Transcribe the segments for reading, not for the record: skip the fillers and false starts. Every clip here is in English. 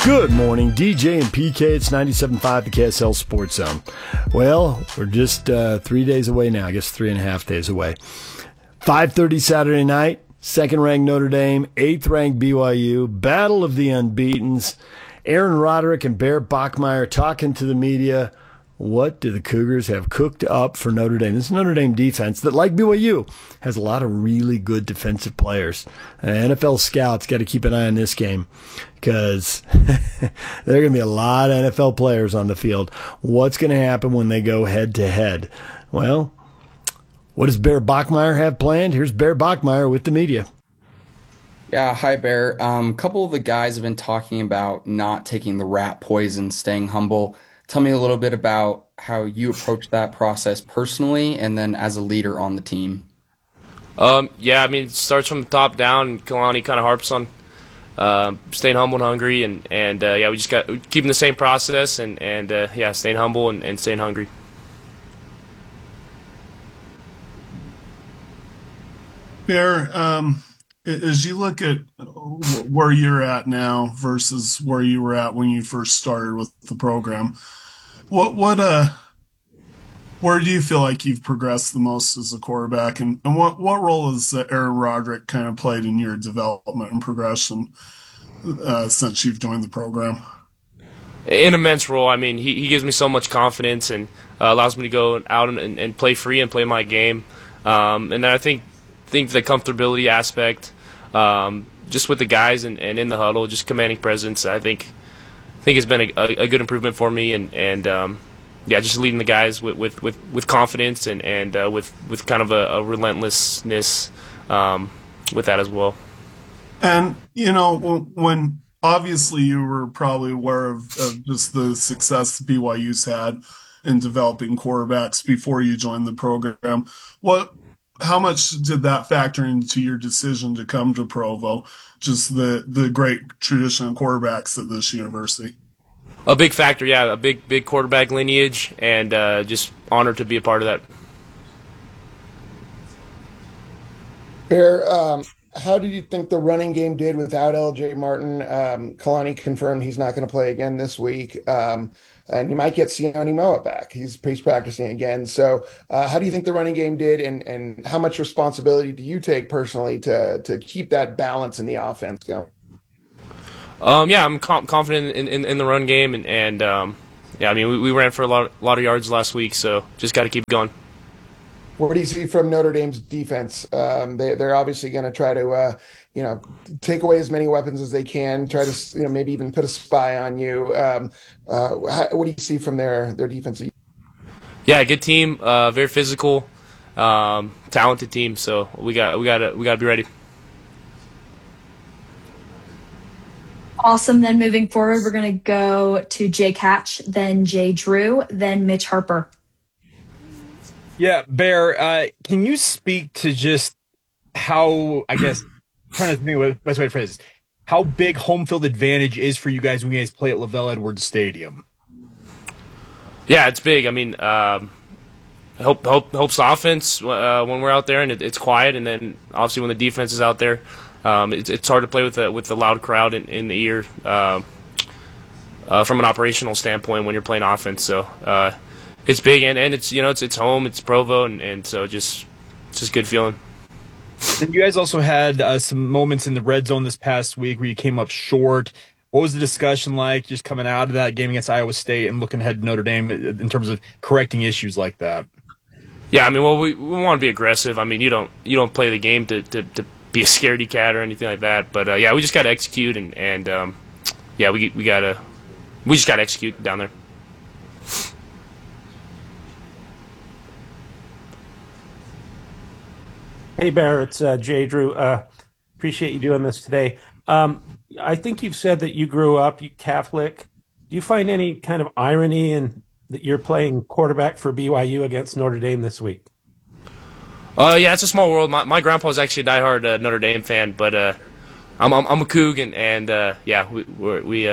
Good morning, DJ and PK. It's 97.5, the KSL Sports Zone. Well, we're just 3 days away now. I guess 3.5 days away. 5:30 Saturday night. Second-ranked Notre Dame, eighth-ranked BYU. Battle of the unbeatens. Aaron Roderick and Bear Bachmeier talking to the media. What do the Cougars have cooked up for Notre Dame? This is Notre Dame defense that, like BYU, has a lot of really good defensive players. NFL scouts got to keep an eye on this game because there are going to be a lot of NFL players on the field. What's going to happen when they go head-to-head? Well, what does Bear Bachmeier have planned? Here's Bear Bachmeier with the media. Yeah, hi Bear. A couple of the guys have been talking about not taking the rat poison, staying humble. Tell me a little bit about how you approach that process personally and then as a leader on the team. Yeah, I mean, it starts from the top down, and Kalani kind of harps on staying humble and hungry, and yeah, we just got keeping the same process, and yeah, staying humble and staying hungry. Bear, as you look at where you're at now versus where you were at when you first started with the program, where do you feel like you've progressed the most as a quarterback, and what role has Aaron Roderick kind of played in your development and progression since you've joined the program? An immense role. I mean, he gives me so much confidence and allows me to go out and play free and play my game. And then I think the comfortability aspect, just with the guys and in the huddle, just commanding presence, I think has been a good improvement for me, and yeah, just leading the guys with confidence and with kind of a relentlessness with that as well. And when obviously you were probably aware of just the success BYU's had in developing quarterbacks before you joined the program, how much did that factor into your decision to come to Provo? Just the great tradition of quarterbacks at this university. A big factor, yeah, a big quarterback lineage, and just honored to be a part of that. Bear, how do you think the running game did without LJ Martin? Kalani confirmed he's not going to play again this week. And you might get Sione Moa back. He's practicing again. So how do you think the running game did, and how much responsibility do you take personally to keep that balance in the offense going? Yeah, I'm confident in the run game, and yeah, I mean, we ran for a lot of yards last week, so just got to keep going. What do you see from Notre Dame's defense? They're obviously going to try to take away as many weapons as they can, try to maybe even put a spy on you. What do you see from their defense? Yeah, good team, very physical, talented team. So we got to be ready. Awesome. Then moving forward, we're going to go to Jake Hatch, then Jay Drew, then Mitch Harper. Yeah, Bear, can you speak to just how, I guess, trying to think of the best way to phrase this, how big home field advantage is for you guys when you guys play at LaVell Edwards Stadium? Yeah, it's big. I mean, helps the offense when we're out there and it's quiet, and then obviously when the defense is out there, it's hard to play with the loud crowd in the ear from an operational standpoint when you're playing offense. So it's big, and it's it's home, it's Provo, and so it's just good feeling. And you guys also had some moments in the red zone this past week where you came up short. What was the discussion like just coming out of that game against Iowa State and looking ahead to Notre Dame in terms of correcting issues like that? Yeah, I mean, well, we want to be aggressive. I mean, you don't play the game to be a scaredy cat or anything like that. But yeah, we just got to execute, and yeah, we just got to execute down there. Hey, Bear, it's Jay Drew. Appreciate you doing this today. I think you've said that you grew up Catholic. Do you find any kind of irony in that you're playing quarterback for BYU against Notre Dame this week? Yeah, it's a small world. My grandpa's actually a diehard Notre Dame fan, but I'm a Coug, and yeah, we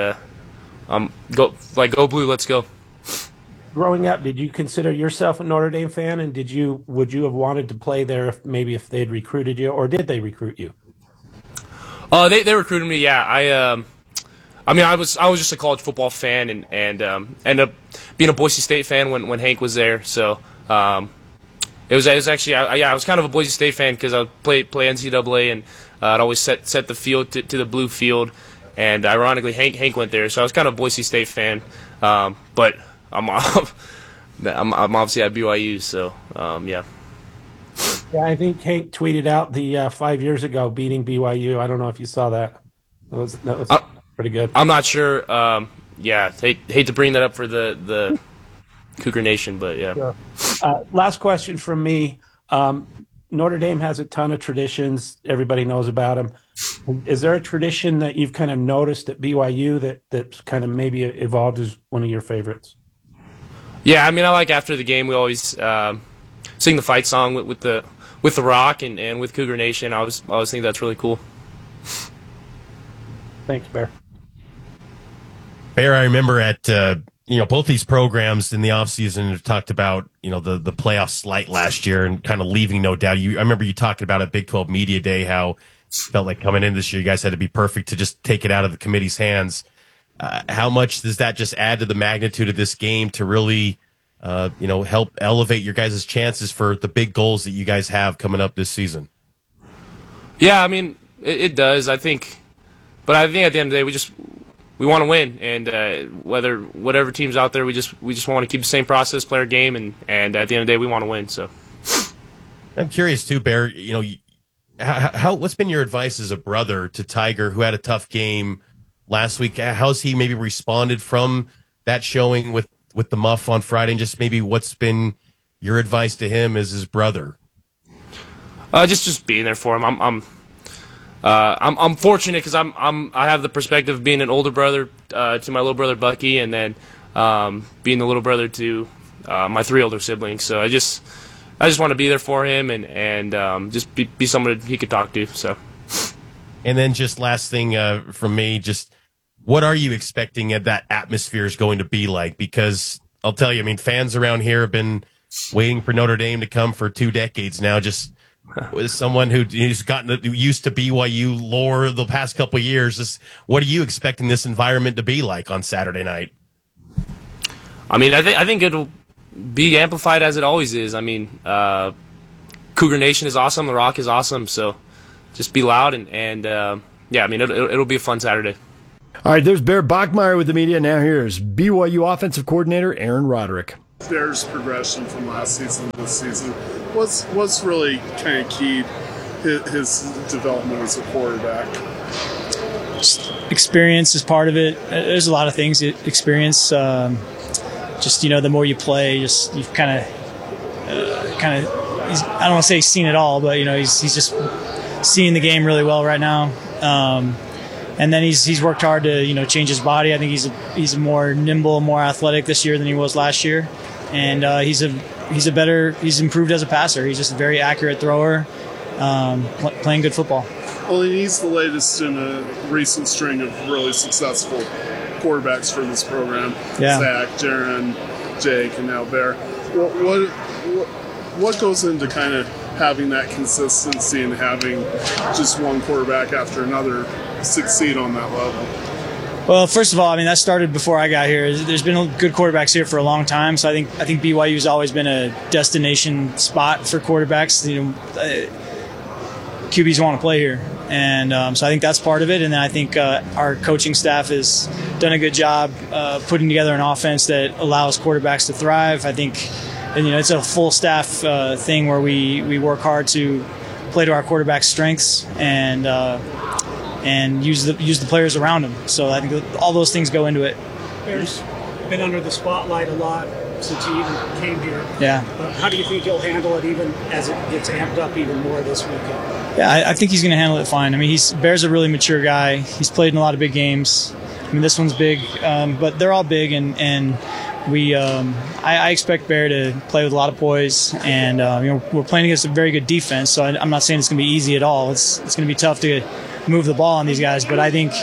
go blue, let's go. Growing up, did you consider yourself a Notre Dame fan, and would you have wanted to play there if they'd recruited you, or did they recruit you? They recruited me. Yeah, I mean, I was just a college football fan, and ended up being a Boise State fan when Hank was there. So it was actually I was kind of a Boise State fan because I would play NCAA, and I'd always set the field to the blue field. And ironically, Hank went there, so I was kind of a Boise State fan. But I'm obviously at BYU, so yeah. Yeah, I think Hank tweeted out the 5 years ago beating BYU. I don't know if you saw that. That was pretty good. I'm not sure. Yeah, hate to bring that up for the Cougar Nation, but yeah. Sure. Last question from me. Notre Dame has a ton of traditions. Everybody knows about them. Is there a tradition that you've kind of noticed at BYU that's kind of maybe evolved as one of your favorites? Yeah, I mean, I like after the game we always sing the fight song with the Rock and with Cougar Nation. I always think that's really cool. Thanks, Bear. Bear, I remember at both these programs in the offseason have talked about the playoff slight last year and kind of leaving no doubt. I remember you talking about at Big 12 Media Day how it felt like coming in this year you guys had to be perfect to just take it out of the committee's hands. How much does that just add to the magnitude of this game to really help elevate your guys' chances for the big goals that you guys have coming up this season? Yeah, I mean it does. I think at the end of the day we want to win, and whatever team's out there, we just want to keep the same process, play our game, and at the end of the day, we want to win. So, I'm curious too, Bear. What's been your advice as a brother to Tiger, who had a tough game last week? How's he maybe responded from that showing with the muff on Friday, and just maybe what's been your advice to him as his brother? Just being there for him. I'm fortunate because I have the perspective of being an older brother to my little brother Bucky, and then being the little brother to my 3 older siblings. So I just want to be there for him and just be someone he could talk to. So, and then just last thing from me, just what are you expecting that atmosphere is going to be like? Because I'll tell you, I mean, fans around here have been waiting for Notre Dame to come for 2 decades now. Just with someone who's gotten used to BYU lore the past couple of years, what are you expecting this environment to be like on Saturday night? I mean, I think it'll be amplified as it always is. I mean, Cougar Nation is awesome, The Rock is awesome, so just be loud and yeah, I mean, it'll be a fun Saturday. All right, there's Bear Bachmeier with the media. Now here's BYU offensive coordinator Aaron Roderick. Bear's progression from last season to this season was really kind of key his development as a quarterback. Just experience is part of it. There's a lot of things. Experience, just the more you play, you've kind of. I don't want to say he's seen it all, but he's just seeing the game really well right now. And then he's worked hard to change his body. I think he's more nimble, more athletic this year than he was last year, and he's improved as a passer. He's just a very accurate thrower, playing good football. Well, he's the latest in a recent string of really successful quarterbacks for this program. Yeah. Zach, Jaron, Jake, and now Bear. What goes into kind of having that consistency and having just one quarterback after another succeed on that level? Well, first of all, I mean, that started before I got here. There's been good quarterbacks here for a long time, so I think BYU's always been a destination spot for quarterbacks. QBs want to play here, and so I think that's part of it. And then I think our coaching staff has done a good job putting together an offense that allows quarterbacks to thrive. I think, it's a full staff thing where we work hard to play to our quarterback's strengths and use the players around him. So I think all those things go into it. Bear's been under the spotlight a lot since he even came here. Yeah. How do you think he'll handle it even as it gets amped up even more this weekend? Yeah, I think he's going to handle it fine. I mean, Bear's a really mature guy. He's played in a lot of big games. I mean, this one's big, but they're all big, and we. I expect Bear to play with a lot of poise, and we're playing against a very good defense. So I'm not saying it's going to be easy at all. It's going to be tough to move the ball on these guys, but I think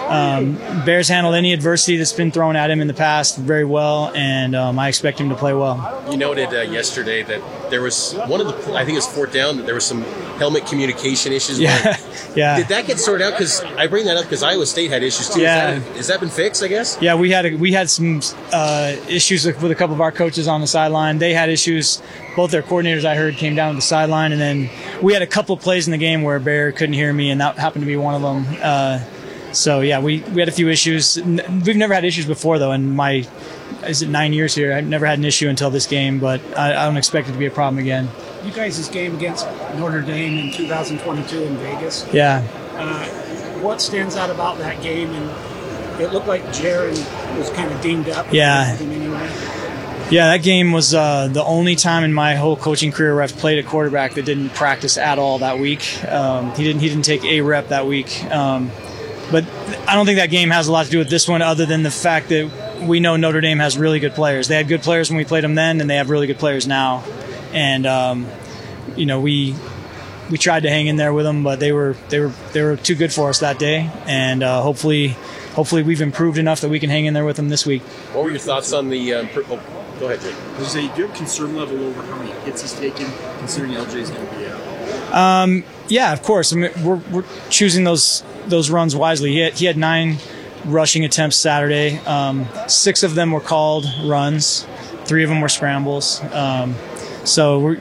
Bear's handled any adversity that's been thrown at him in the past very well, and I expect him to play well. You noted yesterday that there was one of the, I think it was fourth down, that there was some helmet communication issues. Yeah. Did that get sorted out? Because I bring that up because Iowa State had issues too. Yeah. Has that been fixed, I guess? Yeah, we had some issues with a couple of our coaches on the sideline. They had issues. Both their coordinators, I heard, came down to the sideline, and then we had a couple of plays in the game where Bear couldn't hear me, and that happened to be one of them. So yeah, we had a few issues. We've never had issues before though. In my 9 years here, I've never had an issue until this game, but I don't expect it to be a problem again. You guys' game against Notre Dame in 2022 in Vegas. Yeah. What stands out about that game? And it looked like Jaron was kind of dinged up. Yeah. Anyway. Yeah, that game was the only time in my whole coaching career where I've played a quarterback that didn't practice at all that week. He didn't take a rep that week. But I don't think that game has a lot to do with this one, other than the fact that we know Notre Dame has really good players. They had good players when we played them then, and they have really good players now. And we tried to hang in there with them, but they were too good for us that day. And hopefully we've improved enough that we can hang in there with them this week. What were your thoughts on the? Go ahead, Jake. I was saying, do you have concern level over how many hits he's taken, considering LJ's going to be out? Yeah, of course. I mean, we're choosing those runs wisely. He had 9 rushing attempts Saturday. 6 of them were called runs. 3 of them were scrambles. So we're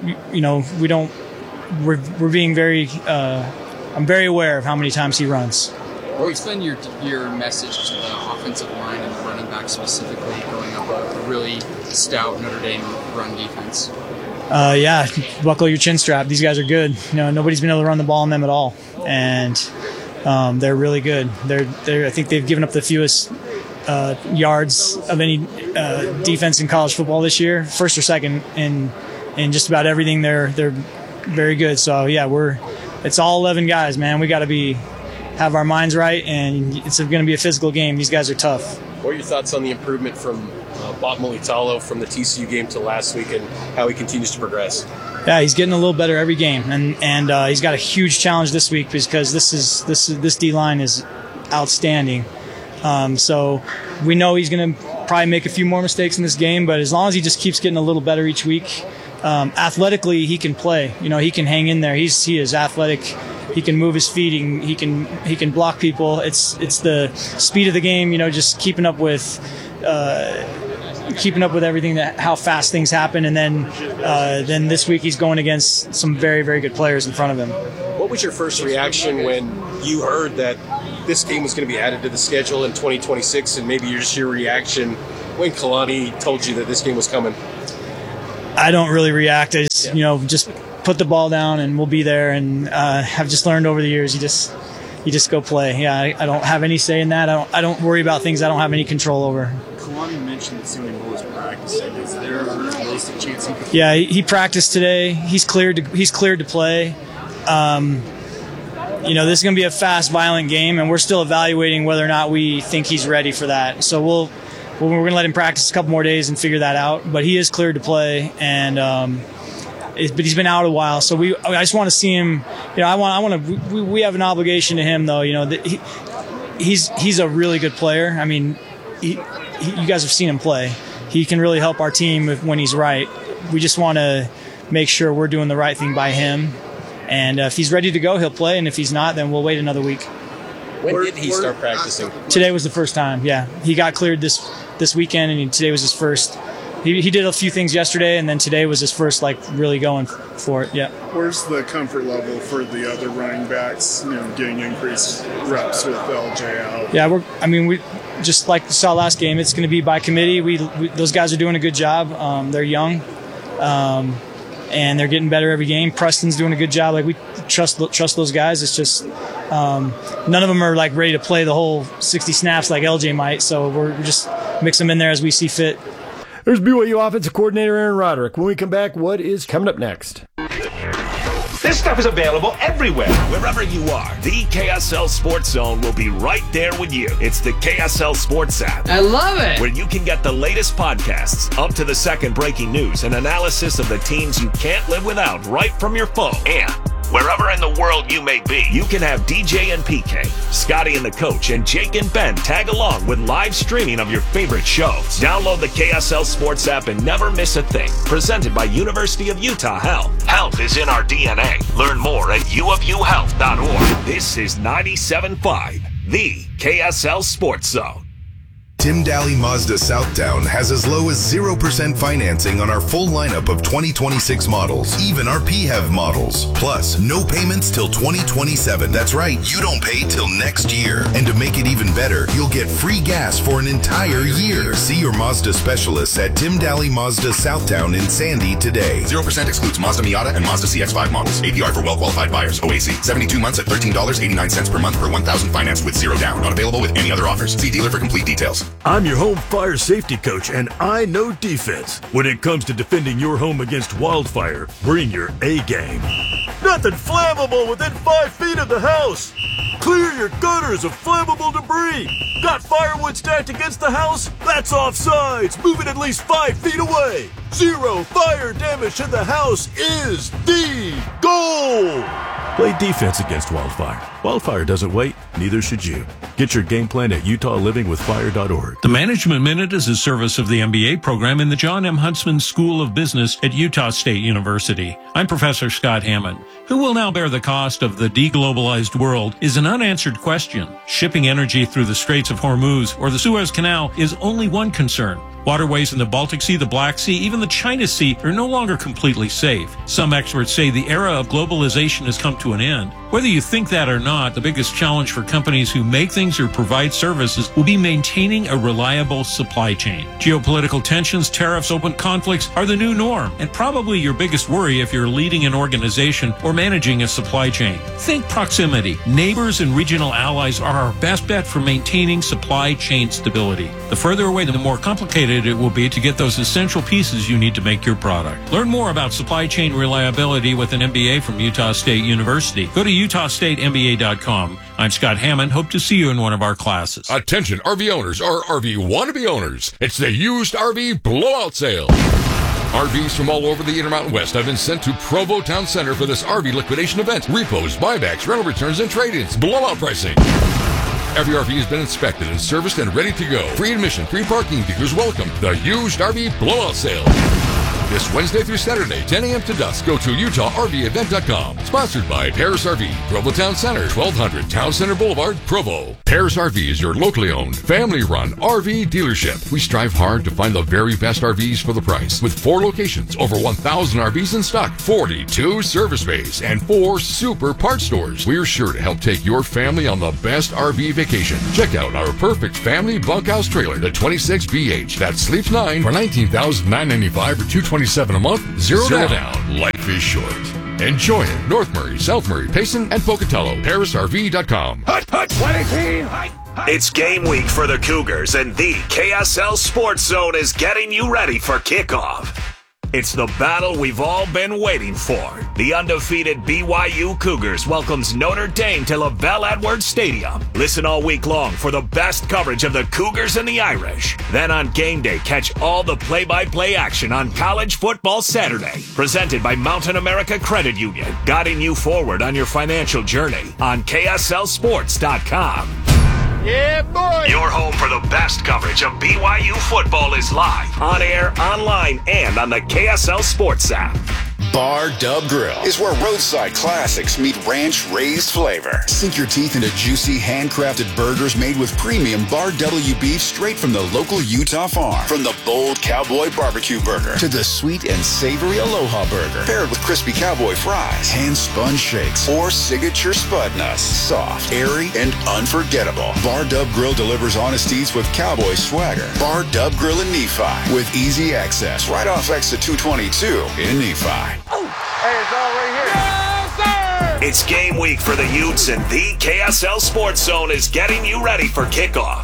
being very. I'm very aware of how many times he runs. What's been your message to the offensive line and the running back specifically going up a really stout Notre Dame run defense? Buckle your chin strap. These guys are good. Nobody's been able to run the ball on them at all, and they're really good. I think they've given up the fewest yards of any defense in college football this year, first or second in just about everything. They're very good. So yeah, it's all 11 guys, man. We got to have our minds right, and it's going to be a physical game. These guys are tough. What are your thoughts on the improvement from Bob Mulitalo from the TCU game to last week, and how he continues to progress? Yeah, he's getting a little better every game, and he's got a huge challenge this week because this D-line is outstanding. So we know he's going to probably make a few more mistakes in this game, but as long as he just keeps getting a little better each week, athletically he can play. He can hang in there. He is athletic. He can move his feet. He can block people. It's the speed of the game. Just keeping up with everything, how fast things happen, and then this week he's going against some very, very good players in front of him. What was your first reaction when you heard that this game was going to be added to the schedule in 2026, and maybe your reaction when Kalani told you that this game was coming? I don't really react. I just just put the ball down and we'll be there. And I've just learned over the years, you just go play. Yeah, I don't have any say in that. I don't worry about things I don't have any control over. Kalani mentioned that Simeon was practicing. Is there a realistic chance he could? Yeah, he practiced today. He's cleared to play. This is going to be a fast, violent game, and we're still evaluating whether or not we think he's ready for that. So we're going to let him practice a couple more days and figure that out. But he is cleared to play, and but he's been out a while. So I just want to see him. We have an obligation to him, though. He's a really good player. I mean, you guys have seen him play. He can really help our team when he's right. We just want to make sure we're doing the right thing by him. And if he's ready to go, he'll play. And if he's not, then we'll wait another week. When did he start practicing? Today was the first time, yeah. He got cleared this weekend, and today was his first. He did a few things yesterday, and then today was his first, really going for it, yeah. Where's the comfort level for the other running backs, getting increased reps with LJ out? Yeah, we just like we saw last game, it's going to be by committee. Those guys are doing a good job. They're young, and they're getting better every game. Preston's doing a good job. We trust those guys. It's just none of them are ready to play the whole 60 snaps like LJ might. So we're just mix them in there as we see fit. There's BYU offensive coordinator Aaron Roderick. When we come back, what is coming up next? This stuff is available everywhere. Wherever you are, the KSL Sports Zone will be right there with you. It's the KSL Sports app. I love it. Where you can get the latest podcasts, up to the second breaking news, and analysis of the teams you can't live without right from your phone. And Wherever in the world you may be, you can have DJ and PK, Scotty and the coach, and Jake and Ben tag along with live streaming of your favorite shows. Download the KSL Sports app and never miss a thing. Presented by University of Utah Health. Health is in our DNA. Learn more at uofuhealth.org. This is 97.5, the KSL Sports Zone. Tim Daly Mazda Southtown has as low as 0% financing on our full lineup of 2026 models, even our PHEV models. Plus, no payments till 2027. That's right, you don't pay till next year. And to make it even better, you'll get free gas for an entire year. See your Mazda specialists at Tim Daly Mazda Southtown in Sandy today. 0% excludes Mazda Miata and Mazda CX-5 models. APR for well-qualified buyers. OAC. 72 months at $13.89 per month per 1,000 financed with 0 down. Not available with any other offers. See dealer for complete details. I'm your home fire safety coach, and I know defense. When it comes to defending your home against wildfire, bring your A game. Nothing flammable within 5 feet of the house. Clear your gutters of flammable debris. Got firewood stacked against the house? That's offsides. Move it at least 5 feet away. 0 fire damage to the house is the goal. Play defense against wildfire. Wildfire doesn't wait, neither should you. Get your game plan at UtahLivingWithFire.org. The Management Minute is a service of the MBA program in the John M. Huntsman School of Business at Utah State University. I'm Professor Scott Hammond. Who will now bear the cost of the deglobalized world is an unanswered question. Shipping energy through the Straits of Hormuz or the Suez Canal is only one concern. Waterways in the Baltic Sea, the Black Sea, even the China Sea are no longer completely safe. Some experts say the era of globalization has come to an end. Whether you think that or not, the biggest challenge for companies who make things or provide services will be maintaining a reliable supply chain. Geopolitical tensions, tariffs, open conflicts are the new norm, and probably your biggest worry if you're leading an organization or managing a supply chain. Think proximity. Neighbors and regional allies are our best bet for maintaining supply chain stability. The further away, the more complicated it will be to get those essential pieces you need to make your product. Learn more about supply chain reliability with an MBA from Utah State University. Go to UtahStateMBA.com. I'm Scott Hammond. Hope to see you in one of our classes. Attention RV owners or RV wannabe owners. It's the used RV blowout sale. RVs from all over the Intermountain West have been sent to Provo Town Center for this RV liquidation event. Repos, buybacks, rental returns, and trade-ins. Blowout pricing. Every RV has been inspected and serviced and ready to go. Free admission, free parking, dealers welcome. The used RV blowout sale. This Wednesday through Saturday, 10 a.m. to dusk. Go to UtahRVEvent.com. Sponsored by Paris RV, Provo Town Center, 1200 Town Center Boulevard, Provo. Paris RV is your locally owned, family-run RV dealership. We strive hard to find the very best RVs for the price. With 4 locations, over 1,000 RVs in stock, 42 service bays, and 4 super parts stores. We're sure to help take your family on the best RV vacation. Check out our perfect family bunkhouse trailer, the 26BH. That sleeps 9 for $19,995 or $227 a month. Zero down. Life is short. Enjoy it. North Murray, South Murray, Payson, and Pocatello. ParisRV.com. Hut, 20 team. It's game week for the Cougars, and the KSL Sports Zone is getting you ready for kickoff. It's the battle we've all been waiting for. The undefeated BYU Cougars welcomes Notre Dame to LaBelle Edwards Stadium. Listen all week long for the best coverage of the Cougars and the Irish. Then on game day, catch all the play-by-play action on College Football Saturday. Presented by Mountain America Credit Union, guiding you forward on your financial journey on KSLSports.com. Yeah, boy! Your home for the best coverage of BYU football is live, on air, online, and on the KSL Sports app. Bar Dub Grill is where roadside classics meet ranch-raised flavor. Sink your teeth into juicy, handcrafted burgers made with premium Bar W beef straight from the local Utah farm. From the bold cowboy barbecue burger to the sweet and savory Aloha burger, paired with crispy cowboy fries, hand-spun shakes, or signature spud nuts. Soft, airy, and unforgettable. Bar Dub Grill delivers honest eats with cowboy swagger. Bar Dub Grill in Nephi with easy access right off exit 222 in Nephi. Hey, it's all right here. Yes, sir! It's game week for the Utes, and the KSL Sports Zone is getting you ready for kickoff.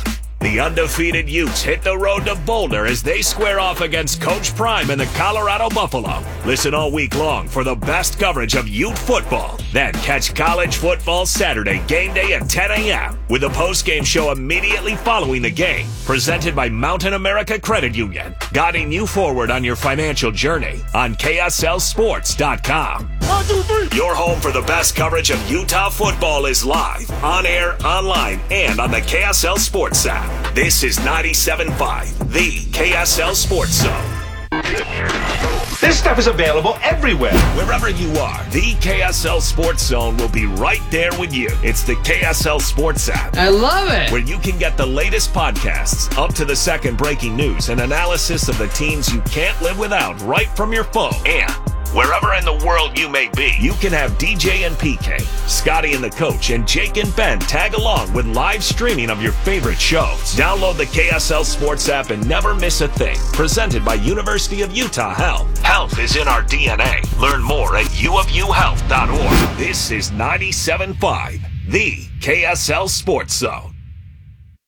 The undefeated Utes hit the road to Boulder as they square off against Coach Prime and the Colorado Buffalo. Listen all week long for the best coverage of Ute football. Then catch college football Saturday game day at 10 a.m. with a post-game show immediately following the game. Presented by Mountain America Credit Union. Guiding you forward on your financial journey on KSLSports.com. 1, 2, 3. Your home for the best coverage of Utah football is live, on air, online, and on the KSL Sports app. This is 97.5, the KSL Sports Zone. This stuff is available everywhere. Wherever you are, the KSL Sports Zone will be right there with you. It's the KSL Sports app. I love it. Where you can get the latest podcasts, up to the second breaking news, and analysis of the teams you can't live without right from your phone. And wherever in the world you may be, you can have DJ and PK, Scotty and the Coach, and Jake and Ben tag along with live streaming of your favorite shows. Download the KSL Sports app and never miss a thing. Presented by University of Utah Health. Health is in our DNA. Learn more at uofuhealth.org. This is 97.5, the KSL Sports Zone.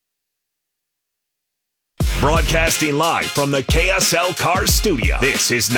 Broadcasting live from the KSL Cars Studio. This is